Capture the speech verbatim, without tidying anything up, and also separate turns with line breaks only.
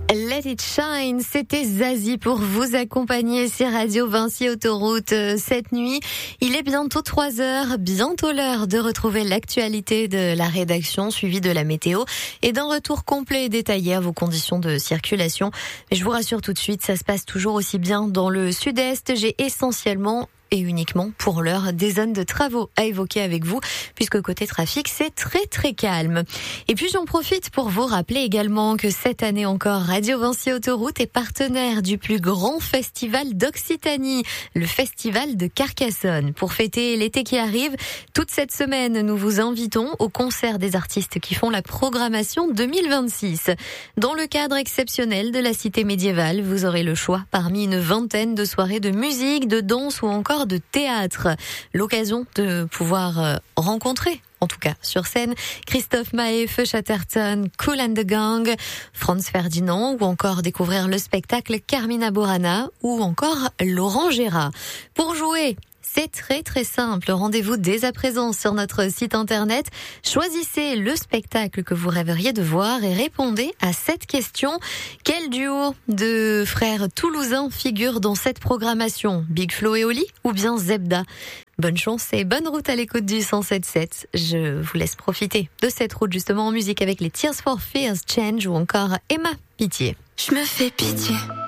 Let It Shine, c'était Zazie pour vous accompagner sur Radio Vinci Autoroute cette nuit. Il est bientôt trois heures, bientôt l'heure de retrouver l'actualité de la rédaction suivie de la météo et d'un retour complet et détaillé à vos conditions de circulation. Mais je vous rassure tout de suite, ça se passe toujours aussi bien dans le sud-est. J'ai essentiellement et uniquement pour l'heure des zones de travaux à évoquer avec vous, puisque côté trafic, c'est très très calme. Et puis j'en profite pour vous rappeler également que cette année encore, Radio Vinci Autoroute est partenaire du plus grand festival d'Occitanie, le Festival de Carcassonne. Pour fêter l'été qui arrive, toute cette semaine, nous vous invitons au concert des artistes qui font la programmation deux mille vingt-six. Dans le cadre exceptionnel de la cité médiévale, vous aurez le choix parmi une vingtaine de soirées de musique, de danse ou encore de théâtre. L'occasion de pouvoir rencontrer, en tout cas sur scène, Christophe Maé, Feu Chatterton, Kool and the Gang, Franz Ferdinand ou encore découvrir le spectacle Carmina Burana ou encore Laurent Gérard. Pour jouer, c'est très très simple. Rendez-vous dès à présent sur notre site internet. Choisissez le spectacle que vous rêveriez de voir et répondez à cette question. Quel duo de frères toulousains figure dans cette programmation? Big Flo et Oli ou bien Zebda? Bonne chance et bonne route à l'écoute du cent sept sept. Je vous laisse profiter de cette route justement en musique avec les Tears for Fears, Change ou encore Emma Pitié.
Je me fais pitié.